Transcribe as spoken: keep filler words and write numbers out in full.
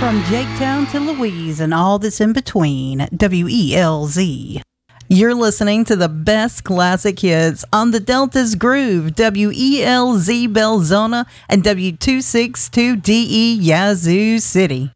from Jaketown to Louise and all that's in between. W E L Z. You're listening to the best classic hits on the Delta's Groove, W E L Z Belzona and W two sixty-two D E Yazoo City.